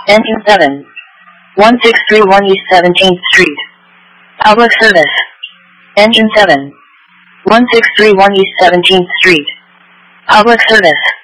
Engine 7. 1631 East 17th Street. Public service. Engine 7. 1631 East 17th Street. Public service.